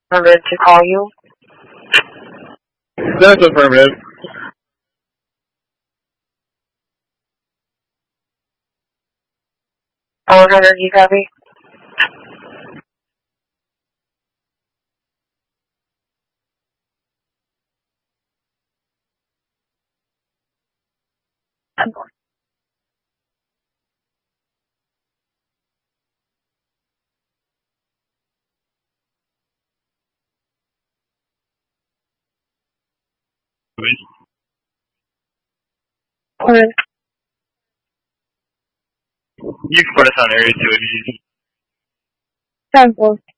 Remember to call you. That's affirmative. 100, you copy? You can put us on area 2 if you need. 10-4.